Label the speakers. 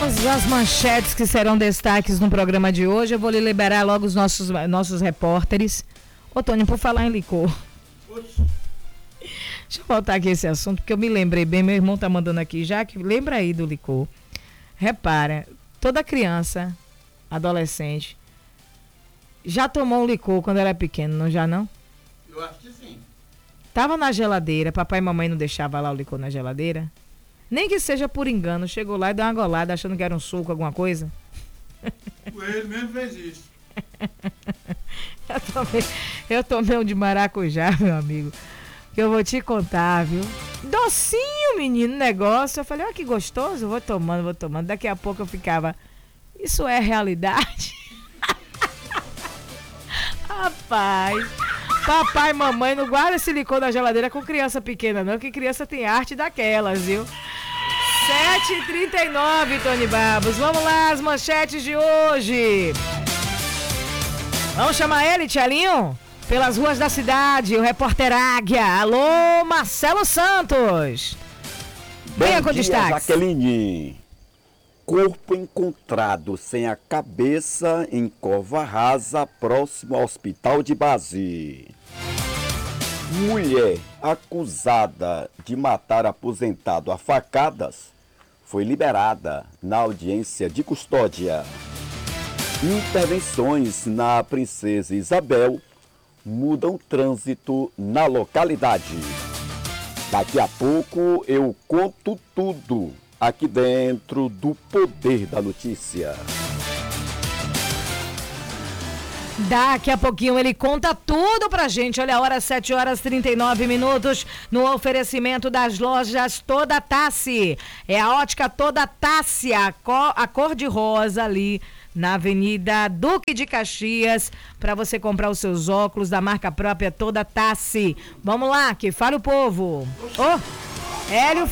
Speaker 1: As manchetes que serão destaques no programa de hoje. Eu vou lhe liberar logo os nossos repórteres. Ô, Tônio, por falar em licor. Deixa eu voltar aqui esse assunto, porque eu me lembrei bem. Meu irmão tá mandando aqui já, que lembra aí do licor. Repara, toda criança, adolescente, já tomou um licor quando era pequeno, não já não?
Speaker 2: Eu acho que sim.
Speaker 1: Tava na geladeira, papai e mamãe não deixavam lá o licor na geladeira? Nem que seja por engano, chegou lá e deu uma golada achando que era um suco, alguma coisa.
Speaker 2: Ele mesmo fez isso.
Speaker 1: Eu tomei um de maracujá, meu amigo, que eu vou te contar, viu? Docinho, menino, negócio. Eu falei, olha que gostoso, vou tomando. Daqui a pouco eu ficava, isso é realidade? Rapaz, papai e mamãe não guarda esse licor na geladeira com criança pequena não, que criança tem arte daquelas, viu? 7h39, Tony Babos. Vamos lá, as manchetes de hoje. Vamos chamar ele, Tchelinho? Pelas ruas da cidade, o repórter Águia. Alô, Marcelo Santos. Venha com destaque.
Speaker 3: Jaqueline. Corpo encontrado sem a cabeça em cova rasa próximo ao hospital de base. Mulher acusada de matar aposentado a facadas foi liberada na audiência de custódia. Intervenções na Princesa Isabel mudam o trânsito na localidade. Daqui a pouco eu conto tudo aqui dentro do Poder da Notícia.
Speaker 1: Daqui a pouquinho ele conta tudo pra gente. Olha a hora, 7h39, no oferecimento das lojas Toda Tassi. É a ótica Toda Tassi, a cor de rosa ali na Avenida Duque de Caxias, para você comprar os seus óculos da marca própria Toda Tassi. Vamos lá, que fala o povo. Hélio